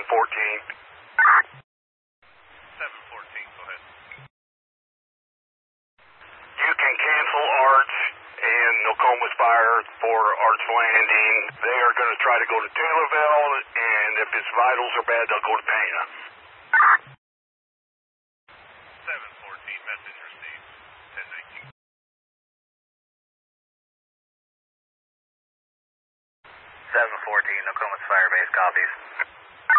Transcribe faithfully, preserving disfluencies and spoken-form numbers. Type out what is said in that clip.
fourteen. seven fourteen, go ahead. You can cancel Arch and Nokomis Fire for Arch Landing. They are going to try to go to Taylorville, and if its vitals are bad, they'll go to Pana. seven fourteen, message received. ten nineteen. seven fourteen, Nokomis Fire Base copies.